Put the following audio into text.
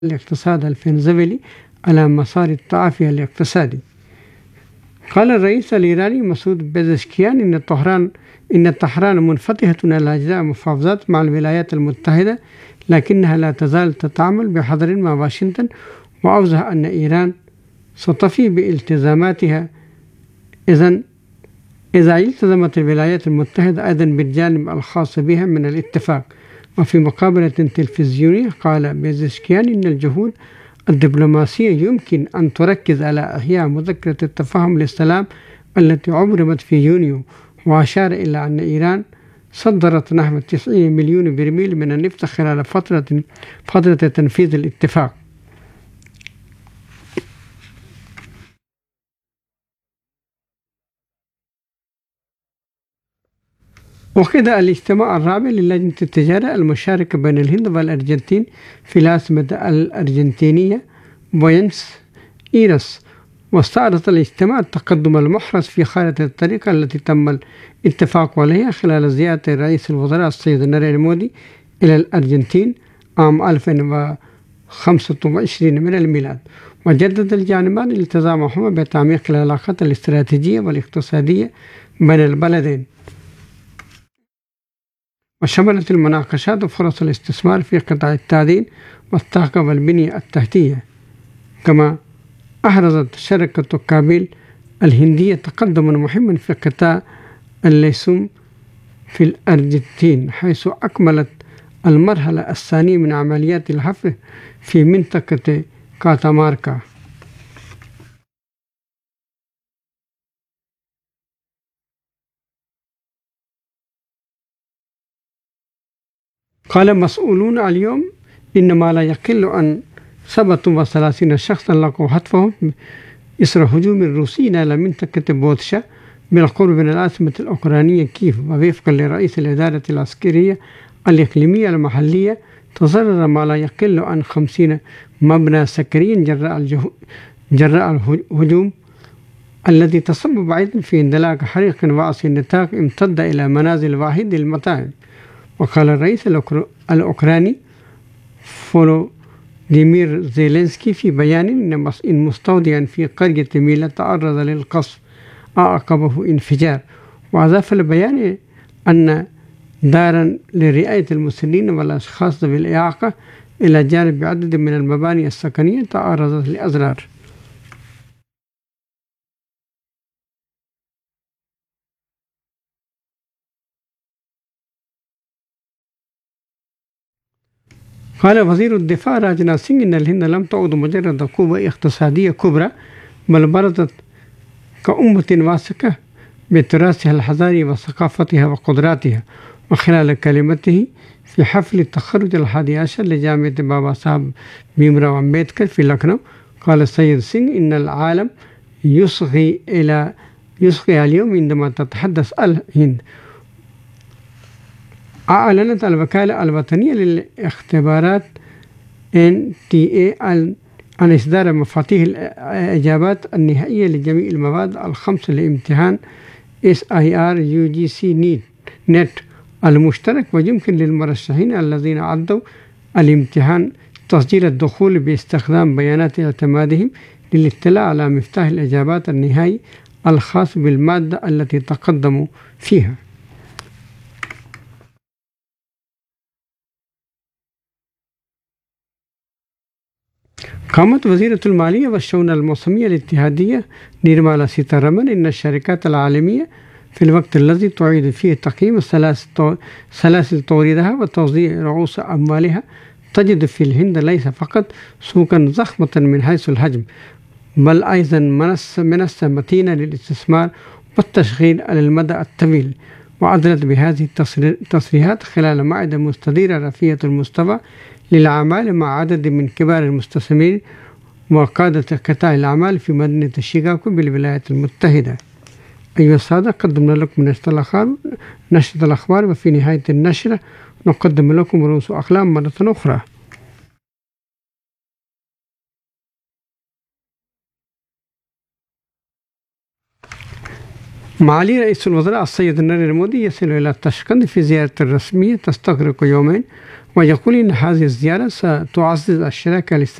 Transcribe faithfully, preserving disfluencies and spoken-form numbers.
الاقتصاد الفنزويلي على مسار التعافي الاقتصادي. قال الرئيس الإيراني مسعود بيزشكيان إن طهران إن طهران منفتحة على أجزاء محافظات مع الولايات المتحدة، لكنها لا تزال تتعامل بحذر مع واشنطن، وأوضح أن إيران ستفي بالتزاماتها إذن إذا التزمت الولايات المتحدة أيضا بالجانب الخاص بها من الاتفاق. وفي مقابلة تلفزيونية قال بيزشكيان إن الجهود الدبلوماسية يمكن أن تركز على إحياء مذكرة التفاهم للسلام التي عبرت في يونيو، وأشار إلى أن إيران صدرت نحو تسعين مليون برميل من النفط خلال فترة فترة تنفيذ الاتفاق. وكذا الاجتماع الرابع للجنة التجارة المشاركة بين الهند والأرجنتين في العاصمة الأرجنتينية بوينس إيرس، واستعرض الاجتماع التقدم المحرز في خارطة الطريق التي تم الاتفاق عليها خلال زيارة رئيس الوزراء السيد ناريندرا مودي إلى الأرجنتين عام ألف وخمسة وعشرين من الميلاد. وجدد الجانبان التزامهما بتعميق العلاقات الاستراتيجية والاقتصادية بين البلدين. وشملت المناقشات فرص الاستثمار في قطاع التعدين والطاقة والبنية التحتية. كما أحرزت شركة كابيل الهندية تقدما مهما في قطاع الليثيوم في الأرجنتين، حيث أكملت المرحلة الثانية من عمليات الحفر في منطقة كاتاماركا. قال مسؤولون اليوم إن ما لا يقل عن سبعة وثلاثين شخصا لقوا حتفهم إثر هجوم روسي إلى منطقة بوتشا بالقرب من العاصمة الأوكرانية كييف. ووفقا لرئيس الإدارة العسكرية الإقليمية المحلية، تضرر ما لا يقل عن خمسين مبنى سكري جراء جراء الهجوم الذي تسبب أيضا في اندلاع حريق واسع النطاق امتد إلى منازل واحد المطاعم. وقال الرئيس الأوكراني فولوديمير زيلينسكي في بيان إن مستودعا في قرية ميلا تعرض للقصف أعقبه انفجار. وأضاف البيان أن دارا لرعاية المسنين والأشخاص بالإعاقة إلى جانب عدد من المباني السكنية تعرضت لأضرار. قال وزير الدفاع راجناث سينغ إن الهند لم تعد مجرد قوة اقتصادية كبرى، بل برزت كأمة واثقة بتراثها الحضاري وثقافتها وقدراتها. وخلال كلمته في حفل التخرج الحادي عشر لجامعة بابا صاحب بيمراو أمبيدكر في لكنو، قال السيد سينغ إن العالم يصغي إلى يصغي اليوم عندما تتحدث الهند. أعلنت الوكالة الوطنية للاختبارات إن تي إيه عن إصدار مفاتيح الإجابات النهائية لجميع المواد الخمس لامتحان إس آي آر يو جي سي نت المشترك، ويمكن للمرشحين الذين عدوا الامتحان تسجيل الدخول باستخدام بيانات اعتمادهم للاطلاع على مفتاح الإجابات النهائي الخاص بالمادة التي تقدموا فيها. قامت وزيرة المالية والشؤون الموسمية الاتحادية نيرمالا سيتارامن إن الشركات العالمية في الوقت الذي تعيد فيه تقييم سلاسل توريدها وتوزيع رؤوس أموالها تجد في الهند ليس فقط سوقا ضخمة من حيث الحجم، بل أيضا منصة متينة للاستثمار والتشغيل على المدى الطويل. وأدلت بهذه التصريحات خلال معرض مستديرة رفيعة المستوى للأعمال مع عدد من كبار المستثمرين وقادة قطاع الأعمال في مدينة شيكاغو بالولايات المتحدة. أيها السادة، قدمنا لكم نشرة الأخبار، وفي نهاية النشرة نقدم لكم رؤوس أقلام مرة أخرى. معالي رئيس الوزراء السيد ناريندرا مودي يصل إلى تاشكند في زيارة رسمية تستغرق يومين، ويقول إن هذه الزيارة ستعزز الشراكة